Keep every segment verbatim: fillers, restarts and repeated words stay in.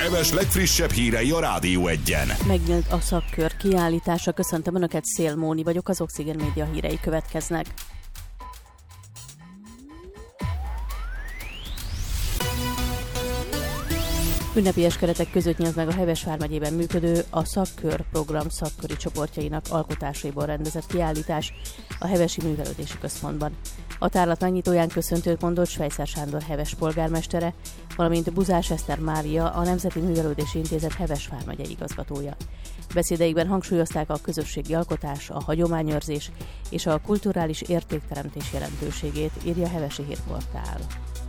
Heves legfrissebb hírei a Rádió Egyen. Megnyílt a szakkör kiállítása. Köszöntöm Önöket, Szél Móni vagyok, az Oxygen Média hírei következnek. Ünnepélyes keretek között nyílt meg a Heves vármegyében működő a Szakkör program szakköri csoportjainak alkotásaiból rendezett kiállítás a Hevesi Művelődési Központban. A tárlat megnyitóján köszöntőt mondott Svejszer Sándor Heves polgármestere, valamint Buzás Eszter Mária, a Nemzeti Művelődési Intézet Heves vármegyei igazgatója. Beszédeikben hangsúlyozták a közösségi alkotás, a hagyományőrzés és a kulturális értékteremtés jelentőségét, írja a Hevesi Hírportál.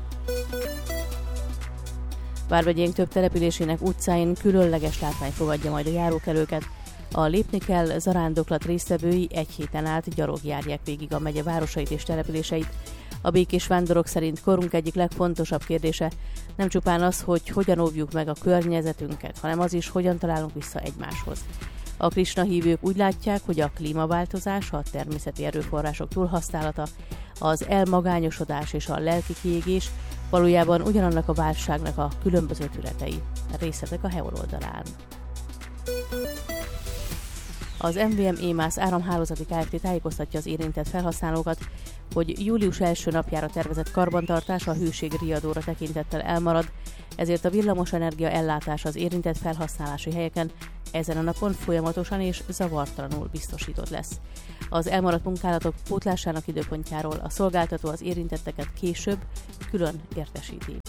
Vármegyénk több településének utcáin különleges látvány fogadja majd a járókelőket. A Lépni kell zarándoklat résztvevői egy héten át gyalog járják végig a megye városait és településeit. A békés vándorok szerint korunk egyik legfontosabb kérdése nem csupán az, hogy hogyan óvjuk meg a környezetünket, hanem az is, hogyan találunk vissza egymáshoz. A Krisna hívők úgy látják, hogy a klímaváltozás, a természeti erőforrások túlhasználata, az elmagányosodás és a lelki kiégés valójában ugyanannak a válságnak a különböző tünetei. Részletek a Heol oldalán. Az em vé em EMAS áramhálózati Kft. Tájékoztatja az érintett felhasználókat, hogy július első napjára tervezett karbantartás a hőségriadóra tekintettel elmarad, ezért a villamosenergia ellátása az érintett felhasználási helyeken ezen a napon folyamatosan és zavartalanul biztosított lesz. Az elmaradt munkálatok pótlásának időpontjáról a szolgáltató az érintetteket később külön értesíti.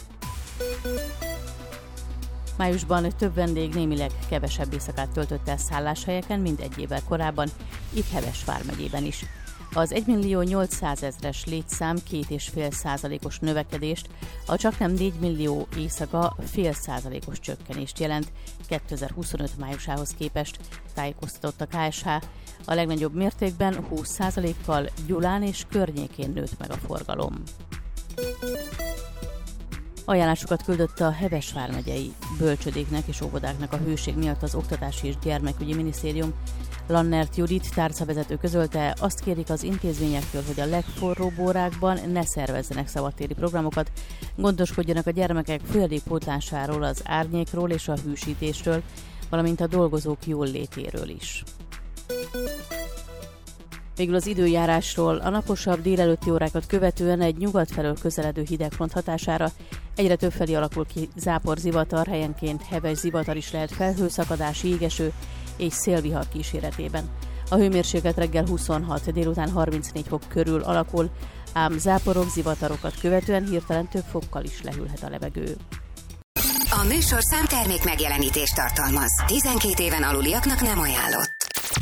Májusban több vendég némileg kevesebb éjszakát töltött el szálláshelyeken, mint egy évvel korábban, itt Heves vármegyében is. Az egymillió nyolcszázezres létszám két egész öt százalékos növekedést, a csaknem négy millió éjszaka fél százalékos csökkenést jelent kétezer-huszonöt májusához képest, tájékoztatott a ká es há. A legnagyobb mértékben húsz százalékkal Gyulán és környékén nőtt meg a forgalom. Ajánlásokat küldött a Heves vármegyei bölcsödéknek és óvodáknak a hőség miatt az Oktatási és Gyermekügyi Minisztérium. Lannert Judit tárcavezető közölte, azt kérik az intézményektől, hogy a legforróbb órákban ne szervezzenek szabadtéri programokat, gondoskodjanak a gyermekek folyadékpótlásáról, az árnyékról és a hűsítésről, valamint a dolgozók jóllétéről is. Végül az időjárásról. A naposabb délelőtti órákat követően egy nyugat felől közeledő hidegfront hatására egyre többfelé alakul ki zápor, zivatar, helyenként heves zivatar is lehet, felhőszakadás, jégeső és szélvihar kíséretében. A hőmérséklet reggel huszonhat, délután harmincnégy fok körül alakul, ám záporok, zivatarokat követően hirtelen több fokkal is lehűlhet a levegő. A műsorszám termék megjelenítést tartalmaz. tizenkét éven aluliaknak nem ajánlott.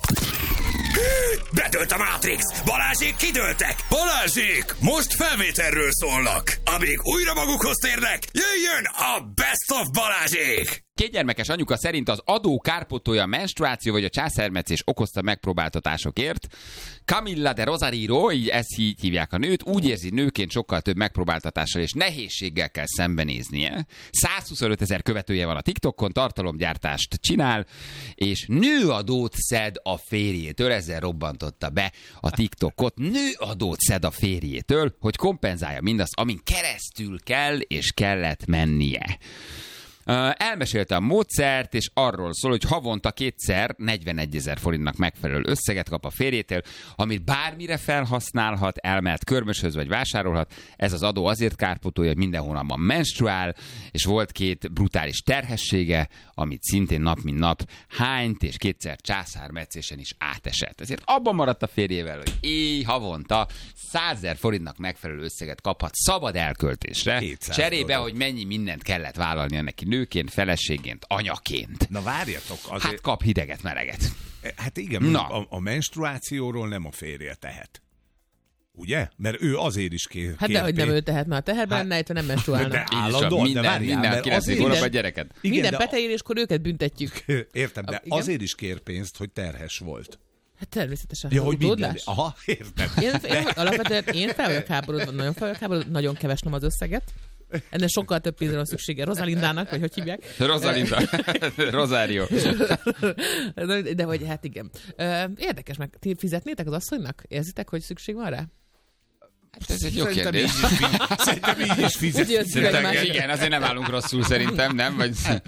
Betölt a Matrix! Balázsék kidőltek! Balázsék! Most felvételről szólnak! Amíg újra magukhoz térnek, jöjjön a Best of Balázsék! Kétgyermekes anyuka szerint az adó kárpótolja a menstruáció vagy a császármetszés okozta megpróbáltatásokért. Camilla de Rosario, így ezt így hívják a nőt, úgy érzi, nőként sokkal több megpróbáltatással és nehézséggel kell szembenéznie. százhuszonöt ezer követője van a TikTokon, tartalomgyártást csinál, és nőadót szed a férjétől, ezzel robbantotta be a TikTokot. Nőadót szed a férjétől, hogy kompenzálja mindazt, amin keresztül kell és kellett mennie. Elmesélte a módszert, és arról szól, hogy havonta kétszer negyvenegyezer forintnak megfelelő összeget kap a férjétől, amit bármire felhasználhat, elmehet körmöshöz vagy vásárolhat. Ez az adó azért kárpótolja, hogy minden hónapban menstruál, és volt két brutális terhessége, amit szintén nap mint nap hányt, és kétszer császármetszésen is átesett. Ezért abban maradt a férjével, hogy éj, havonta százezer forintnak megfelelő összeget kaphat szabad elköltésre, cserébe, hogy mennyi mindent kellett vállalnia neki nőként, feleségként, anyaként. Na várjatok. Azért... Hát kap hideget, meleget. Hát igen, a, a menstruációról nem a férje tehet. Ugye? Mert ő azért is kér. Hát de hogy nem ő tehet, mert a teherben hát, lenne, nem menstruálna. De állandóan, minden, de várjál, minden, kilenc hónapban a gyereket. Igen, minden beteéréskor őket büntetjük. Értem, de igen? Azért is kér pénzt, hogy terhes volt. Hát természetesen. Ja, hogy minden. Aha, értem. Én, én, alapvetően én fel vagyok háborodva, nagyon fel vagyok háborodva, nagyon keveslem az összeget. Ennek sokkal több pénzre van szüksége Rosalindának, vagy hogy hívják? Rosalinda. Rosario. De, de hogy hát igen. Érdekes, meg ti fizetnétek az asszonynak? Érzitek, hogy szükség van rá? Hát ez egy jó kérdés. Szerintem így is fizet. Szerintem, igen, azért nem állunk rosszul szerintem, nem? Vagy...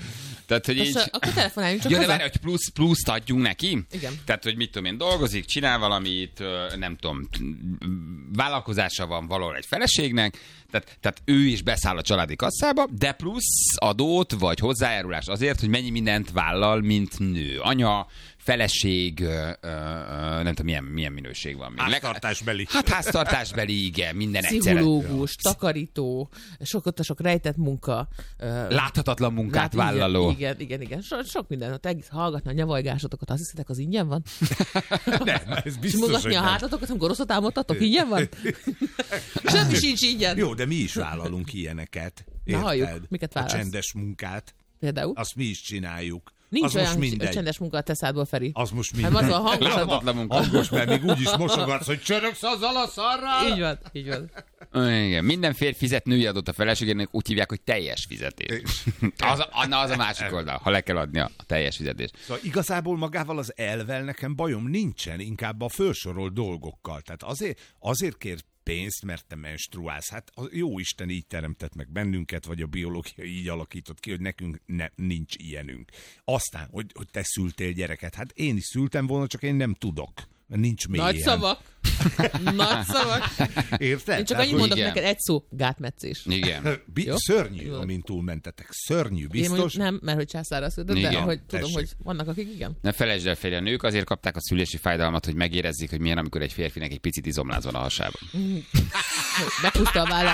Tehát, hogy így... Akkor telefonáljunk csak ja, de haza. várj, hogy plusz, pluszt adjunk neki? Igen. Tehát, hogy mit tudom én, dolgozik, csinál valamit, nem tudom, vállalkozása van valahol egy feleségnek, tehát, tehát ő is beszáll a családi kasszába, de plusz adót vagy hozzájárulás azért, hogy mennyi mindent vállal, mint nő. Anya, feleség, ö, ö, nem tudom, milyen, milyen minőség van még. Háztartásbeli. Hát háztartásbeli, igen, minden egyszerre. Pszichológus, takarító, sokat sok rejtett munka. Láthatatlan munkát lát, vállaló. Igen, igen, igen. igen. So, sok minden. Ha egész hallgatna a nyavalgásotokat, azt hiszitek, az ingyen van? Nem, ez biztos, Simogatni hogy a nem. hátatokat, amikor rosszat álmodtatok, ingyen van? Semmi sincs ingyen. Jó, de mi is vállalunk ilyeneket. Na, halljuk, Érted? miket A válasz? csendes munkát, Például? azt mi is csináljuk. Nincs az olyan most mindegy. csendes munka a teszádból, Feri. Az most Hát mindegy. az a hangos, Láthatatlan munka. Hangos, mert még úgy is mosogatsz, hogy csöröksz azzal a szarral. Így van, így van. Igen, minden férj fizet női adót a feleségének, úgy hívják, hogy teljes fizetés. Az a, na, az a másik oldal, ha le kell adni a teljes fizetést. Szóval igazából magával az elvel nekem bajom nincsen, inkább a felsorolt dolgokkal. Tehát azért, azért kér pénzt, mert te menstruálsz. Hát a jó Isten így teremtett meg bennünket, vagy a biológia így alakított ki, hogy nekünk ne, nincs ilyenünk. Aztán, hogy, hogy te szültél gyereket. Hát én is szültem volna, csak én nem tudok. Mert nincs még Nagy ilyen. szavak. Nagy szavak. Érted? Én csak Tehát, annyit hogy mondok igen. neked, egy szó, gátmetszés. Igen. Bi- Jó? szörnyű, Jó. amint túlmentetek. Szörnyű, Én biztos. mondjuk nem, mert hogy császára született, de Igen, hogy tudom, tessék. hogy vannak, akik igen. Ne felejtsd el, Feri, a nők azért kapták a szülési fájdalmat, hogy megérezzék, hogy milyen, amikor egy férfinek egy picit izomláz van a hasában. Meghúzta a vállát.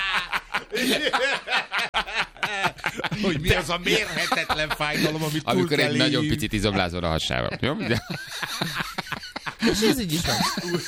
Hogy mi az a mérhetetlen fájdalom, amit túl Amikor kell egy nagyon élni. picit izomláz van a hasában. Jó? De... És ez így is van.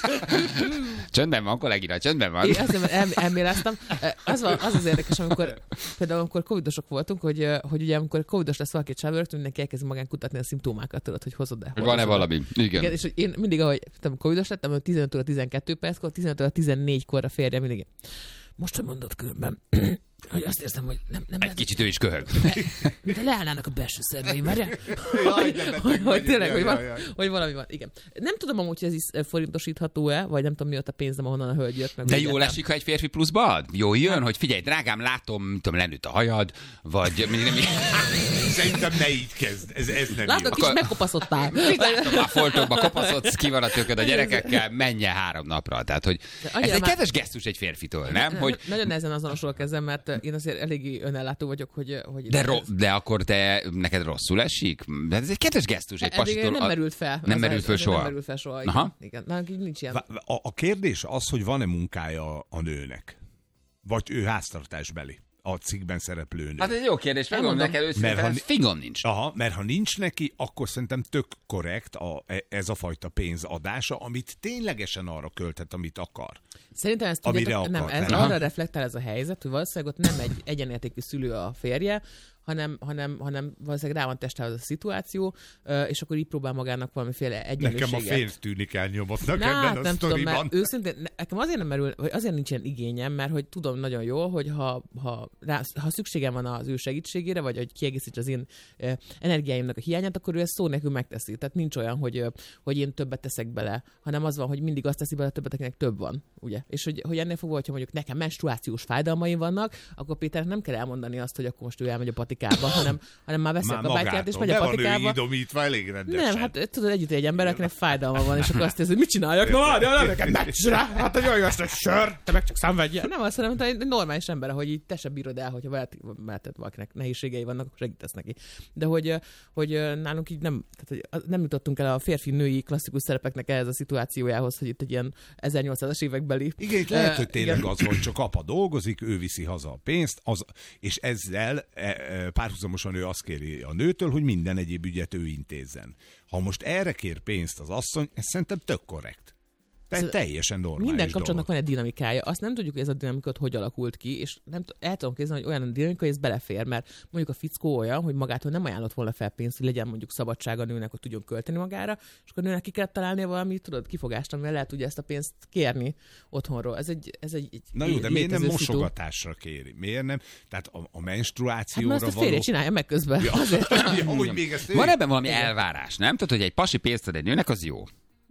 Csöndben van, kollégina, csöndben van. Én azért el, elméleztem. Az, van, az az érdekes, amikor például amikor covidosok voltunk, hogy, hogy ugye amikor covidos lesz valaki csábörögt, mindenki elkezdi magán kutatni a szimptomákat, tudod, hogy hozod-e. Hogy van-e valami? Igen. Igen, és hogy én mindig, ahogy tudom, covidos lettem, tizenöt óra tizenkettő perckor, tizenöt óra tizennégykor a férjem mindig. Most, hogy mondod különben, hogy azt érzem, hogy nem, nem Egy kicsit ő is köhög. de leállnának a belső szerveim, várjál? Jaj, de beteg hogy, hogy vagyok, tényleg, jaj, hogy, van, jaj, jaj. hogy valami van. Igen. Nem tudom amúgy, hogy ez is forintosítható-e, vagy nem tudom, mi ott a pénzem, ahonnan a hölgy jött. Meg De úgy jól értem. esik, ha egy férfi pluszba ad? Jó jön, hogy figyelj, drágám, látom, mit tudom, lenőtt a hajad, vagy... Mi, mi, Szerintem ne így kezd. Ez, ez nem Látom, jó. kis megkopaszottál. a foltokba kopaszodsz, ki van a tököd a gyerekekkel, menjen három napra. Tehát, hogy ez annyira egy már- kedves gesztus egy férfitől, nem? Hogy, Nagyon nehezen azonosulok ezzel, mert én azért eléggé önellátó vagyok, hogy... hogy de, ez- ro- de akkor te, neked rosszul esik? De ez egy kedves gesztus egy Eddig pasitól. nem a- merült fel. Nem Az- merült fel az- soha? Nem merült fel soha. Igen. Aha. Igen. Nálunk így nincs ilyen. A, a kérdés az, hogy van-e munkája a nőnek? Vagy ő háztartásbeli? A cikkben szereplő nő. Hát ez egy jó kérdés, megmondom Elmondom. neked őszintén, Mert ha ni- fingom nincs. Aha, mert ha nincs neki, akkor szerintem tök korrekt a, ez a fajta pénzadása, amit ténylegesen arra költhet, amit akar. Szerintem ez, Amire tudjátok, nem, akar, ez nem? arra reflektál ez a helyzet, hogy valószínűleg ott nem egy egyenértékű szülő a férje, hanem, hanem, hanem valószínűleg rá van testálva a szituáció, ö, és akkor így próbál magának valamiféle egyenlőséget. Nekem a fér tűnik elnyomottnak Na, ebben hát a nem tudom, sztoriban. mert őszintén, ne- nekem azért nem merül, vagy azért nincs ilyen igényem, mert hogy tudom nagyon jól, hogy ha, ha, rá, ha szükségem van az ő segítségére, vagy hogy kiegészíts az én eh, energiáimnak a hiányát, akkor ő ezt szó nélkül megteszi. Tehát nincs olyan, hogy, eh, hogy én többet teszek bele, hanem az van, hogy mindig azt teszi bele többet, akinek több van. Ugye? És hogy, hogy ennél fogva, hogyha mondjuk nekem menstruációs fájdalmaim vannak, akkor Péternek nem kell elmondani azt, hogy akkor most ő elmegy a patikába, hanem, hanem már veszi a kabátját, és megy a Be van ő patikába. idomítva elég rendesen. Nem, hát tudod, együtt egy ember, akinek fájdalma van, és akkor azt érzi, hogy mit csináljak? Na várjál, nem neked meccs rá! Hát egy olyan azt, hogy sör, te meg csak szenvedjél. Nem azt mondom, hogy egy normális ember, hogy így te se bírod el, hogyha veled, veled valakinek nehézségei vannak, akkor segítesz neki. De hogy, hogy nálunk így nem, tehát, hogy nem jutottunk el a férfi-női klasszikus szerepeknek ehhez a szituációjához, hogy itt egy ilyen ezernyolcszázas évekbeli. Igen, itt lehet, Eh, hogy tényleg igen. az, hogy csak apa dolgozik, ő viszi haza a pénzt, az, és ezzel e, e, párhuzamosan ő azt kéri a nőtől, hogy minden egyéb ügyet ő intézzen. Ha most erre kér pénzt az asszony, ez szerintem tök korrekt. Te, teljesen normális Minden dolog. kapcsolatnak van egy dinamikája. Azt nem tudjuk, hogy ez a dinamikot hogy alakult ki, és nem t- el tudom képzelni, hogy olyan dinamika, hogy ez belefér, mert mondjuk a fickó olyan, hogy magától nem ajánlott volna fel pénzt, hogy legyen mondjuk szabadsága a nőnek, hogy tudjon költeni magára, és akkor a nőnek ki kell találni valami, tudod, kifogást, amivel lehet ugye ezt a pénzt kérni otthonról. Ez egy, ez egy, egy Na jó, de miért nem létező szitu. mosogatásra kéri? Miért nem? Tehát a, a Hát menstruációra mert ezt a való... férje csinálja meg közben. Ja. Azért. Ja, hogy még ezt ő- Van ebben valami elvárás, nem? Tehát, hogy egy pasi pénzt ad egy nőnek, az jó.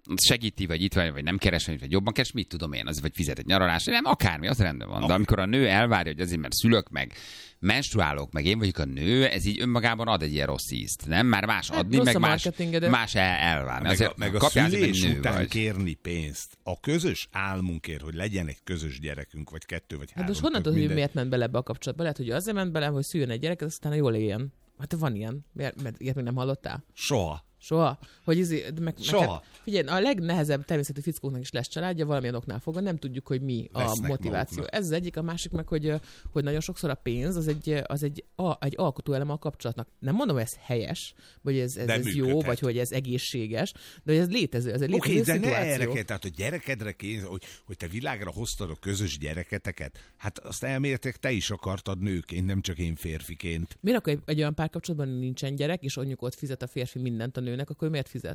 segíti, vagy itt van, vagy nem keres, vagy jobban keres, mit tudom én, az vagy fizet egy nyaralásra, nem, akármi, az rendben van. De amikor a nő elvárja, hogy azért, mert szülök, meg menstruálok, meg én vagyok a nő, ez így önmagában ad egy ilyen rossz ízt, nem? Már más adni, hát meg más, más el, elvárni. Meg a, meg a szülés nő után vagy. Kérni pénzt. A közös álmunkért, hogy legyen egy közös gyerekünk, vagy kettő, vagy három. Hát most honnan tudod, hogy miért ment bele ebbe a kapcsolatba? Lehet, hogy azért ment bele, hogy szüljön egy gyereket, aztán jól éljen. Hát van ilyen. Miért, mert ilyet még nem hallottál? Soha. Soha? Hogy izé, meg, Soha. Meg, figyelj, a legnehezebb természeti fickóknak is lesz családja, valamilyen oknál fogva, nem tudjuk, hogy mi a Lesznek motiváció. maguknak. Ez az egyik, a másik meg, hogy, hogy nagyon sokszor a pénz az egy, az egy, a, egy alkotóeleme a kapcsolatnak. Nem mondom, hogy ez helyes, vagy ez, ez, ez jó, vagy hogy ez egészséges, de hogy ez létező, ez egy Oké, létező okay, de ne szituáció. erre kell, tehát a gyerekedre kész, hogy, hogy te világra hoztad a közös gyereketeket, hát azt elméletileg te is akartad nőként, nem csak én férfiként. Miért akkor egy, egy olyan párkapcsolatban nincsen gyerek, és anyjuk ott fizet a férfi mindent a nőnek, akkor miért fizet?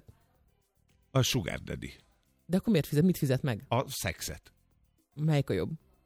A sugar daddy. De akkor miért fizet? Mit fizet meg? A szexet. Melyik a jobb?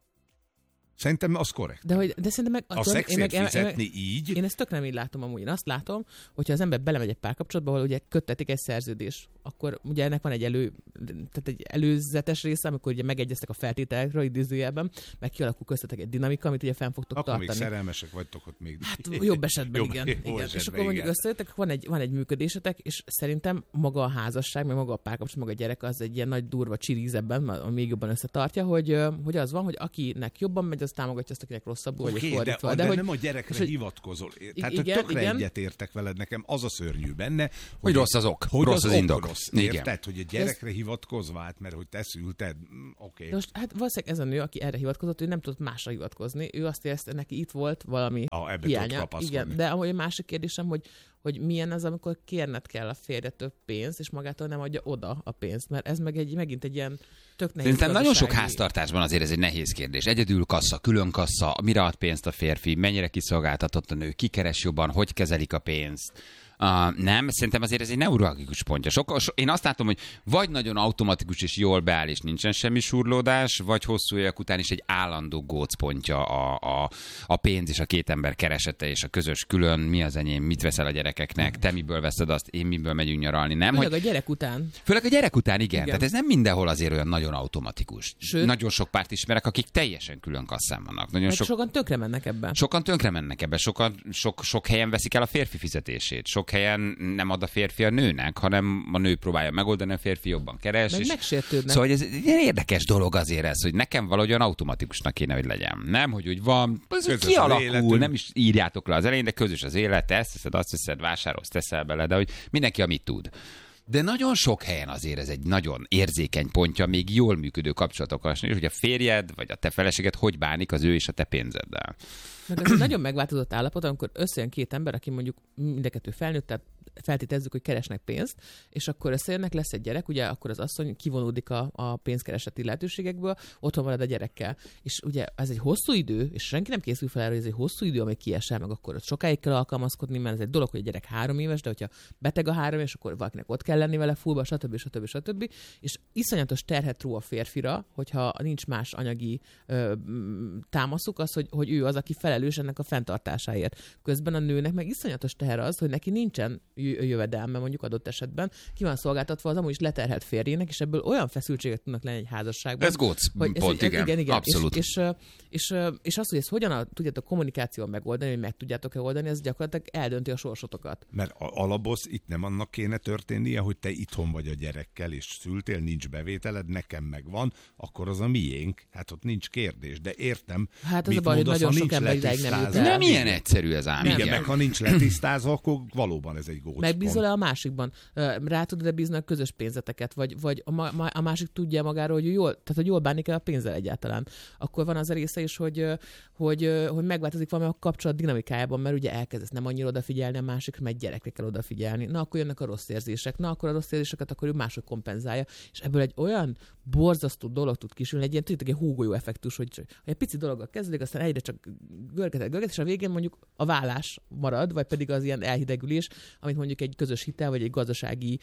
Szerintem az korrekt. De, hogy, de szerintem meg... A tudom, szexért én meg, fizetni én, így. Én ezt tök nem így látom amúgy. Én azt látom, hogyha az ember belemegy egy párkapcsolatba, ahol ugye köttetik egy szerződés, akkor ugye ennek van egy, elő, tehát egy előzetes része, amikor ugye megegyeztek a feltételekről idézőjelben, meg kialakul köztetek egy dinamika, amit ugye fenn fogtok Akkor tartani. még szerelmesek vagytok ott még. Hát jobb esetben jobb, igen. Jó igen. esetben, És akkor mondjuk igen. összejöttek, van egy, van egy működésetek, és szerintem maga a házasság, meg maga a párkapcsolat, maga a gyerek az egy ilyen nagy durva csiríz ebben, ami még jobban összetartja, hogy, hogy az van, hogy akinek jobban megy, az támogatja azt, akinek rosszabbul, vagy Oké, okay, de, fordítva. de, de, hogy, nem a gyerekre hogy- hivatkozol. Tehát, igen, hogy tökre igen. egyetértek veled, nekem az a szörnyű benne, Hogy rossz az ok, hogy rossz az ok indok. Rossz, Igen. érted, hogy a gyerekre hivatkozva, hát, mert hogy te szülted, mm, oké. de most, hát valószínűleg ez a nő, aki erre hivatkozott, ő nem tudott másra hivatkozni. Ő azt érezte, neki itt volt valami Ah, ebbe tudott hiánya. kapaszkodni. Igen, de amúgy a másik kérdésem, hogy, hogy milyen az, amikor kérned kell a férje több pénzt, és magától nem adja oda a pénzt, mert ez meg egy, megint egy ilyen tök nehéz. Szerintem nagyon sok gazdasági- háztartásban azért ez egy nehéz kérdés. Egyedül kassa, külön kassa, mire ad pénzt a férfi, mennyire kiszolgáltatott a nő, ki keres jobban, hogy kezelik a pénzt. Uh, nem, szerintem azért ez egy neuralgikus pontja. Sok, so, én azt látom, hogy vagy nagyon automatikus és jól beáll, és nincsen semmi surlódás, vagy hosszú évek után is egy állandó gócpontja a, a, a pénz és a két ember keresete és a közös külön, mi az enyém, mit veszel a gyerekeknek, te miből veszed azt, én miből megyünk nyaralni, nem? Főleg Hogy, a gyerek után. főleg a gyerek után, igen. Igen. Tehát ez nem mindenhol azért olyan nagyon automatikus. Sőt- Nagyon sok párt ismerek, akik teljesen külön kasszán vannak. Nagyon Mert sok, sokan tökre mennek ebben. sokan tönkre mennek ebbe, sokan, sok, sok helyen veszik el a férfi fizetését, sok helyen nem ad a férfi a nőnek, hanem a nő próbálja megoldani, a férfi jobban keres. Meg és... megsértődnek. Szóval hogy ez egy ilyen érdekes dolog azért ez, hogy nekem valahogyan automatikusnak kéne, hogy legyen. Nem, hogy úgy van, ez Közös az kialakul, életünk. nem is írjátok le az elején, de közös az élet, te ezt teszed, azt teszed, vásárolsz, teszel bele, de hogy mindenki, amit tud. De nagyon sok helyen azért ez egy nagyon érzékeny pontja még jól működő kapcsolatokkal, és hogy a férjed vagy a te feleséged hogy bánik az ő és a te pénzeddel. Meg az egy nagyon megváltozott állapot, amikor összejön két ember, aki mondjuk mind a kettő felnőtt, tehát feltételezzük, hogy keresnek pénzt, és akkor összejönnek, lesz egy gyerek, ugye akkor az asszony kivonódik a, a pénzkereseti lehetőségekből, otthon marad a gyerekkel. És ugye ez egy hosszú idő, és senki nem készül fel erre, hogy ez egy hosszú idő, amíg kiesel, meg akkor ott sokáig kell alkalmazkodni, mert ez egy dolog, hogy a gyerek három éves, de hogyha beteg a három éves, akkor valakinek ott kell lenni vele fullba, stb. stb. stb. És iszonyatos terhet ró a férfira, hogyha nincs más anyagi ö, m, támaszuk, az, hogy, hogy ő az, aki felelős ennek a fenntartásáért. Közben a nőnek meg iszonyatos teher az, hogy neki nincsen jövedelme mondjuk adott esetben, ki van szolgáltatva az amúgy is leterhelt férjének, és ebből olyan feszültségek tudnak lenni egy házasságban. Ez góc pont, igen. igen, igen. Abszolút. És, és, és, és az, hogy ezt hogyan a, tudjátok kommunikációval megoldani, hogy meg tudjátok-e oldani, ez gyakorlatilag eldönti a sorsotokat. Mert a- alaposz itt nem annak kéne történnie, hogy te itthon vagy a gyerekkel, és szültél, nincs bevételed, nekem meg van, akkor az a miénk. Hát ott nincs kérdés, de értem. Hát az mit a baj, hogy mondasz, nagyon ha sok nincs ember idáig nem jut letisztázva. el. Nem ilyen egyszerű ez ám. Igen, igen. meg ha nincs letisztázva, akkor valóban ez egy gócpont. Megbízol-e a másikban? Ö, Rá tudod-e bízni a közös pénzeteket? Vagy, vagy a, ma, a másik tudja magáról, hogy jól, tehát hogy jól bánik el a pénzzel egyáltalán? Akkor van az a része is, hogy, ö, hogy, ö, hogy megváltozik valami a kapcsolat dinamikájában, mert ugye elkezdesz nem annyira odafigyelni a másikra, mert egy gyerekre kell odafigyelni. Na, akkor jönnek a rossz érzések. Na, akkor a rossz érzéseket akkor ő máshogy kompenzálja. És ebből egy olyan borzasztó dolog tud kisülni, egy ilyen tudjátok, egy húgolyó effektus, hogy, hogy egy pici dologgal kezdődik, aztán egyre csak görgetek, görget, és a végén mondjuk a vállás marad, vagy pedig az ilyen elhidegülés, amit mondjuk egy közös hitel, vagy egy gazdasági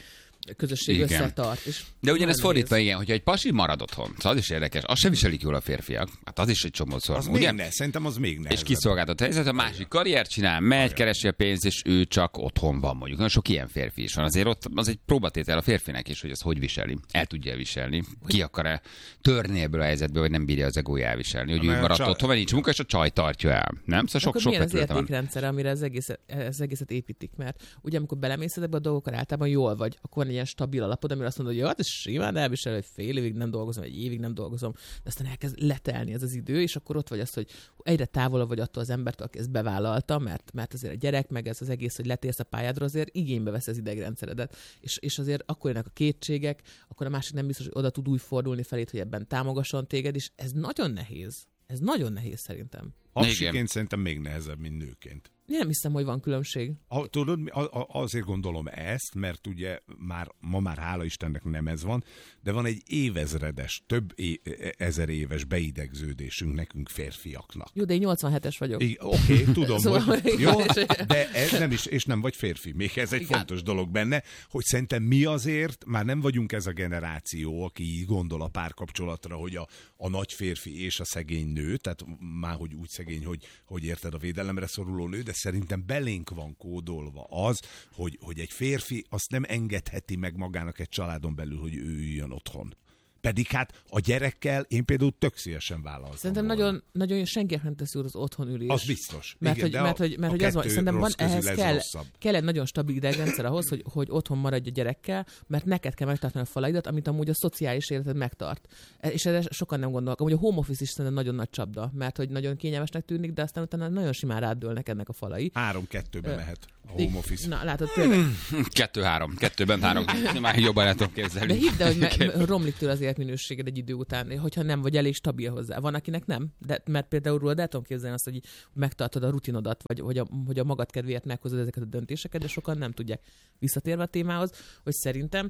közösség Igen. összetart. És De ugyanez nagyon fordítva, nehéz. igen, hogyha egy pasi marad otthon, szóval az is érdekes, az sem viselik jól a férfiak, hát az is egy csomószor, Az ugye? még ne, szerintem az még nehezebb. És kiszolgáltat helyzet, a másik karriert csinál, megy, keresi a pénzt, és ő csak otthon van mondjuk. Nagyon sok ilyen férfi is van. Azért ott az egy próbatétel a férfinek is, hogy az hogy viseli. El tudja viselni. Ki akar-e törni ebből a helyzetből, vagy nem bírja az egója elviselni. Hogy ő maradt csaj... otthon, vagy nincs munka, és a csaj tartja el. Nem? Szóval sok, Akkor sok milyen az vetülete van. értékrendszer, amire az egészet, az egészet építik? Mert ugye amikor belemész ezekbe a dolgokra, általában jól vagy, akkor van egy ilyen stabil alapod, amire azt mondod, hogy jó, hát ez simán elvisel, hogy fél évig nem dolgozom, egy évig nem dolgozom, de aztán elkezd letelni ez az idő, és akkor ott vagy az, hogy egyre távolabb vagy attól az embertől, aki ezt bevállalta, mert, mert azért a gyerek, meg ez az egész, hogy letérsz a pályádra, azért igénybe vesz az idegrendszeredet. És, és azért akkor jönnek a kétségek, akkor a másik nem biztos, hogy oda tud úgy fordulni felét, hogy ebben támogasson téged, és ez nagyon nehéz. Ez nagyon nehéz szerintem. Hapsiként szerintem még nehezebb, mint nőként. Én nem hiszem, hogy van különbség. A, tudod, a, a, azért gondolom ezt, mert ugye már, ma már hála Istennek nem ez van, de van egy évezredes, több é, ezer éves beidegződésünk nekünk férfiaknak. Jó, de én nyolcvanhetes vagyok. Oké, okay, tudom, Szóval, hogy hogy- jó, de ez nem is, és nem vagy férfi. Még ez egy Igen. fontos dolog benne, hogy szerintem mi azért már nem vagyunk ez a generáció, aki így gondol a párkapcsolatra, hogy a, a nagy férfi és a szegény nő, tehát már hogy úgy szegény, hogy, hogy érted a védelemre szoruló nő, de szerintem belénk van kódolva az, hogy, hogy egy férfi azt nem engedheti meg magának egy családon belül, hogy ő üljön otthon. Pedig hát a gyerekkel én például tök szívesen vállaltam. Szerintem volna. nagyon, nagyon senkinek nem teszi úr az otthonülés. Az biztos. Mert, Igen, hogy, de mert, a- hogy, mert, a hogy az van, kettő szerintem van, rossz közül ehhez ez kell, rosszabb. kell egy nagyon stabil idegrendszer ahhoz, hogy, hogy otthon maradj a gyerekkel, mert neked kell megtartani a falaidat, amit amúgy a szociális életed megtart. E- És erre sokan nem gondolnak. Amúgy a home office is szerintem nagyon nagy csapda, mert hogy nagyon kényelmesnek tűnik, de aztán utána nagyon simán rádőlnek ennek a falai. Három-kettőbe mehet a home office. Na, látod, például. Kettő-három, kettőben három. Már jobban el tudom De képzelni. hidd el, hogy me- romlik tőle az életminőséged egy idő után, hogyha nem vagy elég stabil hozzá. Van, akinek nem, de mert például rólad el tudom képzelni azt, hogy így megtartod a rutinodat, vagy hogy a, hogy a magad kedvéért meghozod ezeket a döntéseket, de sokan nem tudják. Visszatérve a témához, hogy szerintem,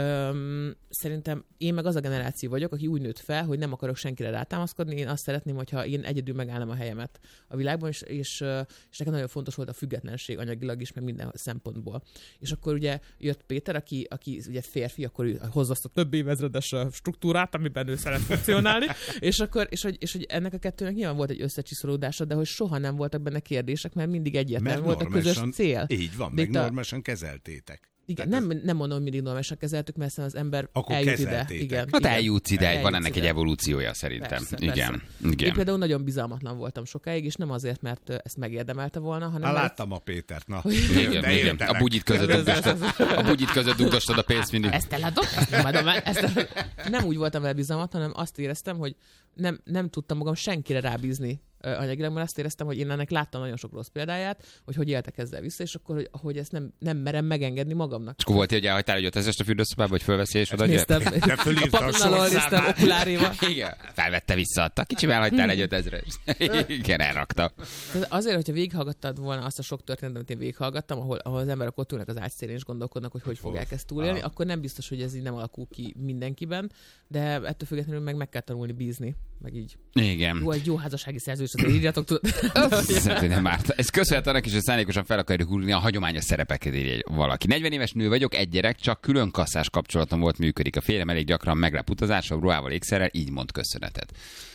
öm, szerintem én meg az a generáció vagyok, aki úgy nőtt fel, hogy nem akarok senkire rátámaszkodni, én azt szeretném, hogyha én egyedül megállom a helyemet a világban, és, és, ö, és nekem nagyon fontos volt a függetlenség anyagilag is, meg minden szempontból. És akkor ugye jött Péter, aki, aki ugye férfi, akkor ő hozza azt a több évezredes ö, struktúrát, amiben ő szeret funkcionálni, és akkor, és hogy, és hogy ennek a kettőnek nyilván volt egy összecsiszolódása, de hogy soha nem voltak benne kérdések, mert mindig egyértelmű volt a közös cél. Így van, De meg itt a- normálisan kezeltétek. Igen, Tehát nem, nem mondom, hogy mindig normálisan kezeltük, mert az ember Akkor eljut ide. kezeltétek. Igen, Hát igen. eljutsz ide, van Eljutsz ennek egy ide. evolúciója szerintem. Persze, Igen, persze. Én igen. például nagyon bizalmatlan voltam sokáig, és nem azért, mert ö, ezt megérdemelte volna, hanem Hát mert láttam a Pétert, na. Igen, De igen. értelek. A bugyit között Ez- ez- dugdostad, a bugyit között dugdostad a pénzt mindig. ezt eladom, ezt nem adom el. Ezt nem úgy voltam vele bizalmatlan, hanem azt éreztem, hogy nem, nem tudtam magam senkire rábízni ö, anyagilag, mert azt éreztem, hogy én ennek láttam nagyon sok rossz példáját, hogy hogy éltek ezzel vissza, és akkor, hogy, hogy ezt nem, nem merem megengedni magamnak. És akkor volt, hogy elhagytál egy ötezest a fürdőszobába, hogy fölveszi és odaadja? Néztem, De fölírta a a paplan alól néztem sorszámát. okuláréval. Igen, felvette, visszaadta. Kicsivel hagytál egy ötezres. Igen, elrakta. Tehát azért, hogyha végighallgattad volna azt a sok történetet, amit én végighallgattam, ahol, ahol az emberek ott ülnek az ágy szélén és gondolkodnak, hogy hogy fogják ezt túlélni, akkor nem biztos, hogy ez így nem alakul ki mindenkiben, de ettől függetlenül meg meg kell tanulni bízni, meg így. Igen. Jó, egy jó házassági szerződés, azért írjatok, tudod. Szerintem nem árt. Ez köszönhet annak is, hogy szándékosan fel akarjuk úrni a hagyományos szerepeket, írja valaki. negyven éves nő vagyok, egy gyerek, csak külön kasszás kapcsolatom volt, működik. A férjem elég gyakran meglep utazással, ruhával, ékszerrel, így mond köszönetet.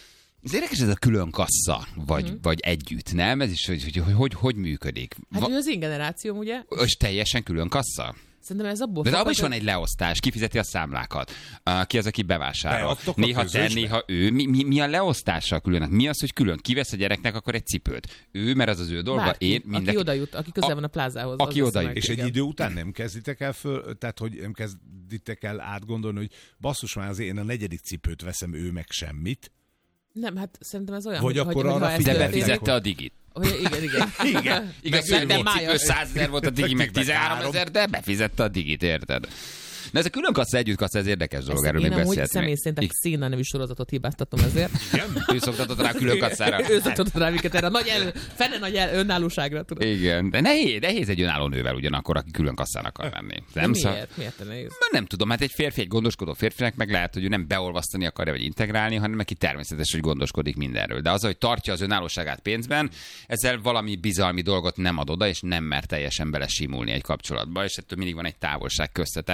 Ez érdekes ez a külön kassa, vagy, mm. vagy együtt, nem? Ez is, hogy hogy, hogy, hogy, hogy működik. Hát Va- ő az én generációm, ugye? és teljesen külön kassa? Szerintem ez abból De abban fakad, is van hogy- egy leosztás, kifizeti a számlákat. Uh, ki az, aki bevásárol. Beadtok a Néha te, közösbe? néha ő. Mi, mi, mi a leosztása különnek? Mi az, hogy külön kivesz a gyereknek akkor egy cipőt? Ő, mert az az ő dolga, Bárki, én, mindenki. aki oda jut, aki közel A- van a plázához. aki az oda veszi jut. meg, És egy igen. idő után nem kezditek el föl, tehát hogy nem kezditek el átgondolni, hogy basszus már azért én a negyedik cipőt veszem, ő meg semmit. Nem, hát szerintem ez olyan, Vagy hogy, akkor hogy, arra ha ez De figyeltek, történik- befizette a digit. hogy- Igen, igen. Igen. Igaz, Meg hogy de volt májas. cipő százezer volt a digi, meg tizenhárom ezer, de befizette a digit, érted? De ez a külön kassa, együtt kassa, ez érdekes dolog, erről Én még amúgy beszélhetünk. személy szerint a Széna nevű sorozatot hibáztatom ezért. Ő szoktatott rá külön kasszára. Ő szoktatott rá minket erre a nagy el, fene nagy el, önállóságra, tudod. Igen, de nehéz, nehéz egy önálló nővel ugyanakkor, aki külön kasszán akar lenni. De Nem, szó- miért? Miért te nehéz? Mert nem tudom, hát egy férfi, egy gondoskodó férfinek meg lehet, hogy ő nem beolvasztani akarja, vagy integrálni, hanem neki természetes, hogy gondoskodik mindenről. De az, hogy tartja az önállóságát pénzben, ezzel valami bizalmi dolgot nem ad oda, és nem mer teljesen belesimulni egy kapcsolatba, és ettől mindig van egy távolság köztetek, hogy én külön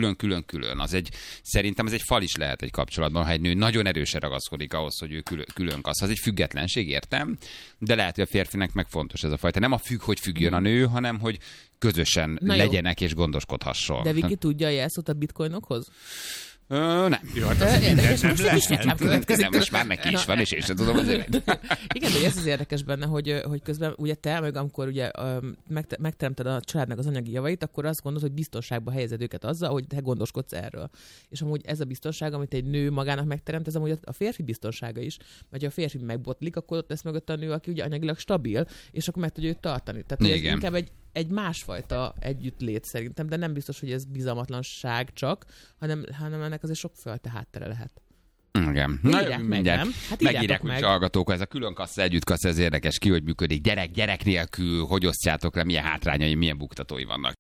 külön-külön-külön, az egy, szerintem ez egy fal is lehet egy kapcsolatban, ha egy nő nagyon erősen ragaszkodik ahhoz, hogy ő külön, külön kasz. Az egy függetlenség, értem, de lehet, hogy a férfinek meg fontos ez a fajta. Nem a függ, hogy függjön a nő, hanem hogy közösen Na legyenek jó. és gondoskodhasson. De Viki tudja a jelszót a bitcoinokhoz? Ö, nem. Jó, hát az érdekes, most lehet. ismétlem következik. Nem, most már neki is van, és én sem tudom azért. Igen, de ez az érdekes benne, hogy, hogy közben ugye te, meg amikor ugye megteremted a családnak az anyagi javait, akkor azt gondolod, hogy biztonságba helyezed őket azzal, hogy te gondoskodsz erről. És amúgy ez a biztonság, amit egy nő magának megteremt, ez amúgy a férfi biztonsága is. Mert ha a férfi megbotlik, akkor ott lesz mögött a nő, aki ugye anyagilag stabil, és akkor meg tudja őt tartani. Tehát ez inkább egy egy másfajta együttlét szerintem, de nem biztos, hogy ez bizalmatlanság csak, hanem, hanem ennek azért sok fölte háttere lehet. Igen. Na, írják meg, nem? Hát megírják meg. Úgy hallgatók, ez a külön kassa, együtt kassa, ez érdekes, ki hogy működik, gyerek, gyerek nélkül, hogy osztjátok le, milyen hátrányai, milyen buktatói vannak.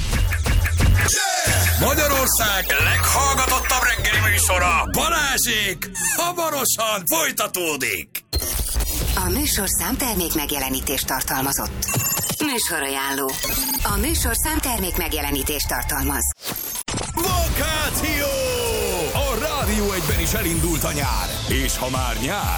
Magyarország leghallgatottabb reggeli műsora, Balázsék, hamarosan folytatódik. A műsor számtermék megjelenítést tartalmazott. Műsorajánló. A műsor számtermék megjelenítést tartalmaz. Vakáció! A Rádió egyben is elindult a nyár, és ha már nyár,